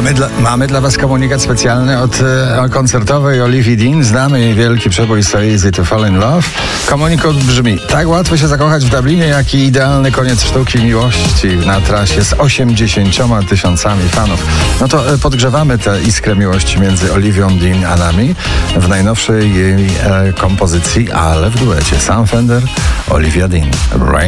Mamy dla was komunikat specjalny od koncertowej Olivii Dean. Znamy jej wielki przebój So Easy to Fall in Love. Komunikat brzmi: tak łatwo się zakochać w Dublinie, jak i idealny koniec sztuki miłości na trasie z 80 000 fanów. No to podgrzewamy tę iskrę miłości między Olivią Dean a nami w najnowszej jej kompozycji, ale w duecie. Sam Fender, Olivia Dean.